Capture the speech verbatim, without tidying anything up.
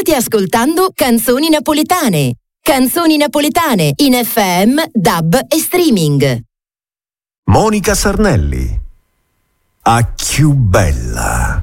State ascoltando Canzoni Napoletane. Canzoni Napoletane in F M, D A B e streaming. Monica Sarnelli. A chiù bella.